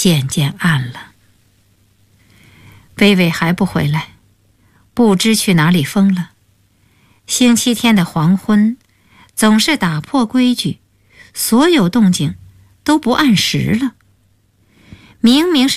渐渐暗了。薇薇还不回来，不知去哪里疯了。星期天的黄昏总是打破规矩，所有动静都不按时了。明明是